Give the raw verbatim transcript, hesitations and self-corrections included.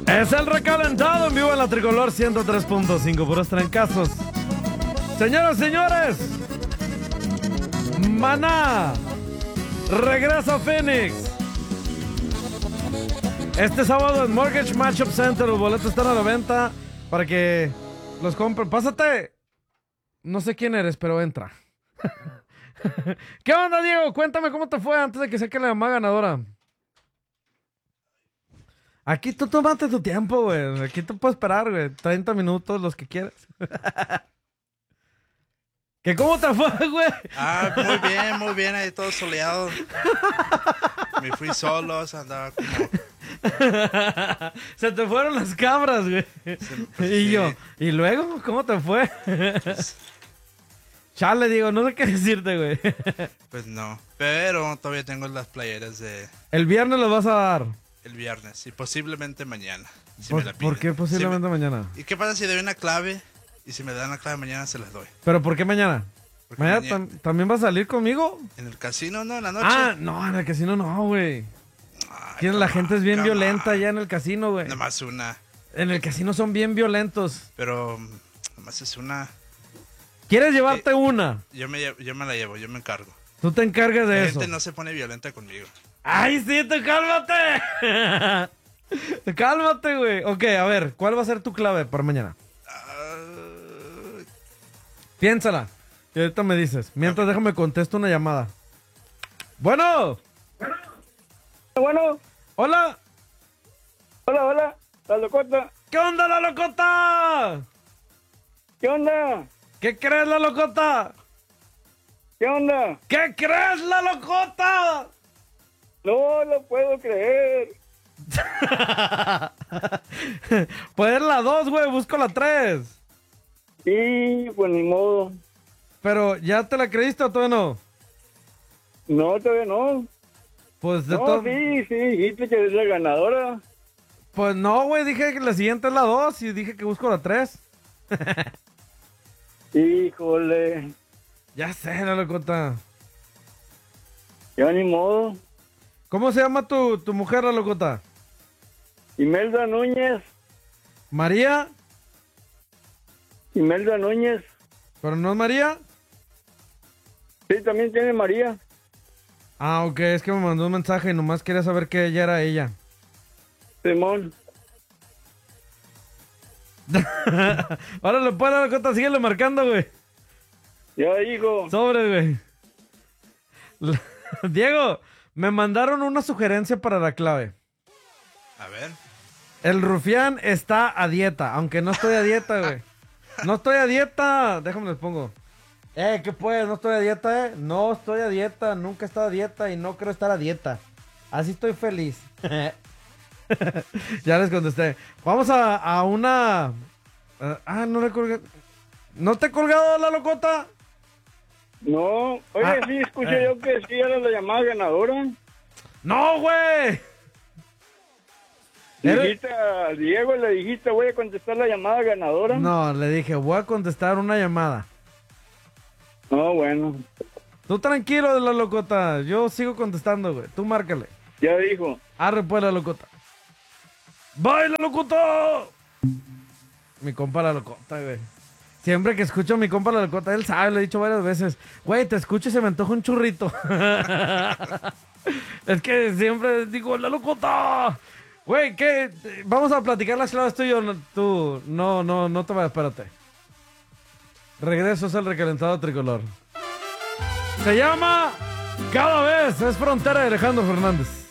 Es el recalentado en vivo en la Tricolor ciento tres punto cinco, puros trancazos. Señoras y señores, Maná regresa a Phoenix. Este sábado en Mortgage Matchup Center los boletos están a la venta para que los compren. Pásate. No sé quién eres, pero entra. ¿Qué onda, Diego? Cuéntame cómo te fue antes de que saque la llamada ganadora. Aquí tú tómate tu tiempo, güey. Aquí tú puedes esperar, güey. treinta minutos, los que quieras. ¿Qué cómo te fue, güey? Ah, muy bien, muy bien. Ahí todo soleado. Me fui solo, o sea, andaba como... Se te fueron las cabras, güey. Pues, y sí. yo, ¿y luego? ¿Cómo te fue? Pues, Chale, digo, no sé qué decirte, güey. pues no. Pero todavía tengo las playeras de El viernes los vas a dar. el viernes y posiblemente mañana. Si ¿Por, me la piden. ¿por qué posiblemente Si me- mañana? ¿Y qué pasa si doy una clave? Y si me dan la clave mañana se las doy. ¿Pero por qué mañana? Porque ¿Mañana mañana- tam- también vas a salir conmigo? En el casino, no, en la noche. Ah, no, en el casino no, güey. Ay, Tienes- La come gente es bien on, violenta come on. allá en el casino, güey. Nada más una. En el casino son bien violentos. Pero mm, nada más es una. ¿Quieres llevarte una? Yo me, lle- yo me la llevo, yo me encargo. Tú te encargas de La eso. gente no se pone violenta conmigo. ¡Ay, sí, tú cálmate! Cálmate, güey. Ok, a ver, ¿cuál va a ser tu clave para mañana? Ah, Piénsala. Y ahorita me dices. Mientras déjame contesto una llamada. Bueno. Bueno, Hola. hola, hola, la locota. ¿Qué onda, la locota? ¿Qué onda? ¿Qué crees, la locota? ¿Qué onda? ¿Qué crees, la locota? No lo puedo creer. Pues la dos, güey. Busco la tres. Sí, pues ni modo. Pero, ¿ya te la creíste o todavía no? No, todavía no. Pues de No, todo. sí, sí, dijiste que eres la ganadora. Pues no, güey. Dije que la siguiente es la dos y dije que busco la tres. Híjole, Ya sé, la locota. ya ni modo. ¿Cómo se llama tu, tu mujer, la locota? Imelda Núñez, ¿María? Imelda Núñez. ¿Pero no es María? Sí, también tiene María. Ah, ok. Es que me mandó un mensaje y nomás quería saber que ella era ella. Simón. Órale, pues, la locota. Síguele marcando, güey. Ya, hijo. Sobre, güey. La- Diego, me mandaron una sugerencia para la clave. a ver. El rufián está a dieta, aunque no estoy a dieta, güey. No estoy a dieta. Déjame les pongo. Eh, ¿qué pues? No estoy a dieta, eh. No estoy a dieta, nunca he estado a dieta y no quiero estar a dieta. Así estoy feliz. Ya les contesté. Vamos a, a una... eh, ah, no le colgué. ¿No te he colgado, la locota? No, oye, Ah, sí, escuché eh. yo que sí era la llamada ganadora. ¡No, güey! ¿Eres? Dijiste a Diego, le dijiste, voy a contestar la llamada ganadora. No, le dije, voy a contestar una llamada. No, bueno, Tú tranquilo de la locota. Yo sigo contestando, güey. Tú márcale. ya dijo. Arre pues la locota. ¡Bye, la locota! Mi compa la locota, güey. Siempre que escucho a mi compa la locota, él sabe, lo he dicho varias veces. Güey, te escucho y se me antoja un churrito. Es que siempre digo, la locota. Güey, ¿qué? Vamos a platicar las claves tú y yo. no- Tú, no, no, no te vayas, espérate. Regreso es el recalentado tricolor. Se llama Cada vez es frontera de Alejandro Fernández.